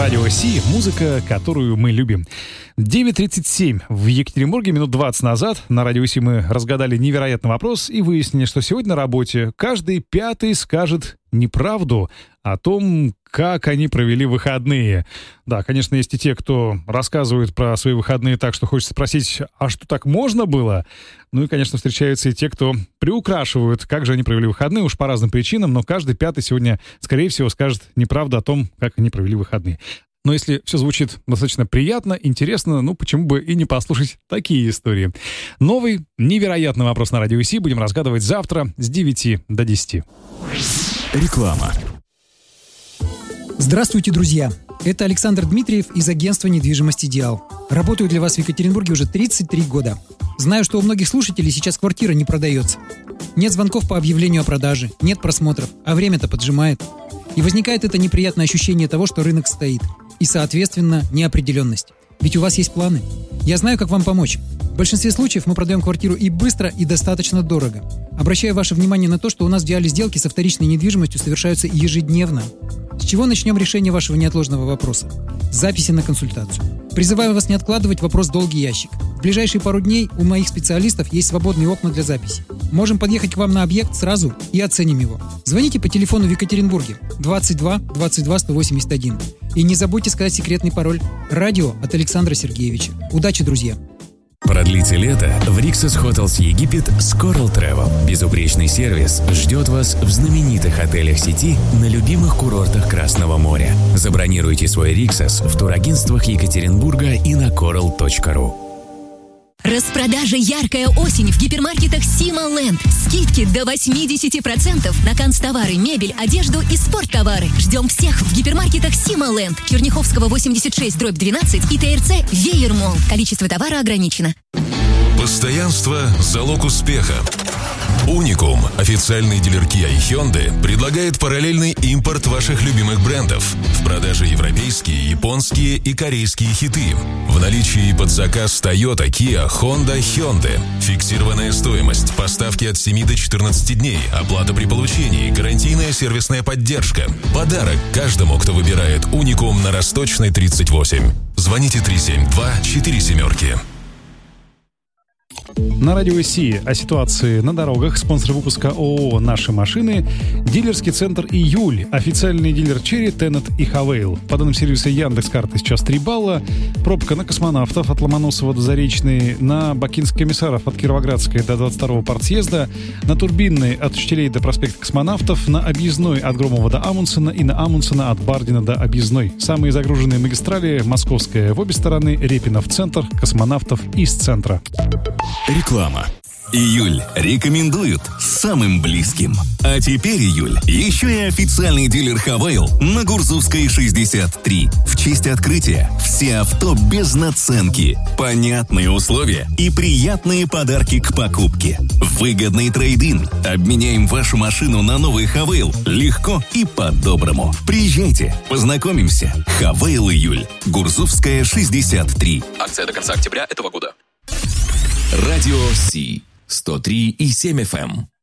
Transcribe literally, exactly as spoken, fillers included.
Радио Си, музыка, которую мы любим. девять тридцать семь в Екатеринбурге, минут двадцать назад на Радио Си мы разгадали невероятный вопрос и выяснили, что сегодня на работе каждый пятый скажет неправду о том, как они провели выходные. Да, конечно, есть и те, кто рассказывают про свои выходные так, что хочется спросить, а что так можно было? Ну и, конечно, встречаются и те, кто приукрашивают, как же они провели выходные, уж по разным причинам, но каждый пятый сегодня, скорее всего, скажет неправду о том, как они провели выходные. Но если все звучит достаточно приятно, интересно, ну почему бы и не послушать такие истории. Новый невероятный вопрос на Радио Си будем разгадывать завтра с девяти до десяти. Реклама. Здравствуйте, друзья! Это Александр Дмитриев из агентства недвижимости «Идеал». Работаю для вас в Екатеринбурге уже тридцать три года. Знаю, что у многих слушателей сейчас квартира не продается. Нет звонков по объявлению о продаже, нет просмотров, а время-то поджимает. И возникает это неприятное ощущение того, что рынок стоит. И, соответственно, неопределенность. Ведь у вас есть планы. Я знаю, как вам помочь. В большинстве случаев мы продаем квартиру и быстро, и достаточно дорого. Обращаю ваше внимание на то, что у нас в «Идеале» сделки со вторичной недвижимостью совершаются ежедневно. С чего начнем решение вашего неотложного вопроса? С записи на консультацию. Призываю вас не откладывать вопрос в долгий ящик. В ближайшие пару дней у моих специалистов есть свободные окна для записи. Можем подъехать к вам на объект сразу и оценим его. Звоните по телефону в Екатеринбурге двадцать два двадцать два сто восемьдесят один. И не забудьте сказать секретный пароль «Радио» от Александра Сергеевича. Удачи, друзья! Продлите лето в Rixos Hotels Египет с Coral Travel. Безупречный сервис ждет вас в знаменитых отелях сети на любимых курортах Красного моря. Забронируйте свой Rixos в турагентствах Екатеринбурга и на coral точка ру. Распродажа «Яркая осень» в гипермаркетах Сима-Ленд. Скидки до восемьдесят процентов на канцтовары, мебель, одежду и спорттовары. Ждем всех в гипермаркетах Сима-Ленд. Черняховского восемьдесят шесть дробь двенадцать и ТРЦ Веер-Молл. Количество товара ограничено. Постоянство – залог успеха. Уникум, официальный дилер Kia и Hyundai, предлагает параллельный импорт ваших любимых брендов. В продаже европейские, японские и корейские хиты. В наличии под заказ Toyota, Kia, Honda, Hyundai. Фиксированная стоимость, поставки от семи до четырнадцати дней, оплата при получении, гарантийная сервисная поддержка. Подарок каждому, кто выбирает Уникум на Росточной тридцать восемь. Звоните три семь два четыре семерки. На Радио Си о ситуации на дорогах. Спонсор выпуска ООО «Наши машины». Дилерский центр «Июль». Официальный дилер «Черри», «Теннет» и «Хавейл». По данным сервиса Яндекс.Карты сейчас три балла. Пробка на Космонавтов от Ломоносова до Заречной. На Бакинских комиссаров от Кировоградской до двадцать второго партсъезда. На Турбинной от Учителей до проспекта Космонавтов. На Объездной от Громова до Амундсена. И на Амундсена от Бардина до Объездной. Самые загруженные магистрали: Московская в обе стороны, Репина в центр, Космонавтов из центра. Реклама. Июль рекомендуют самым близким. А теперь Июль еще и официальный дилер Хавейл на Гурзувской шестьдесят три. В честь открытия все авто без наценки, понятные условия и приятные подарки к покупке. Выгодный трейд-ин. Обменяем вашу машину на новый Хавейл легко и по-доброму. Приезжайте, познакомимся. Хавейл Июль. Гурзувская шестьдесят три. Акция до конца октября этого года. Радио Си сто три и семь эф эм.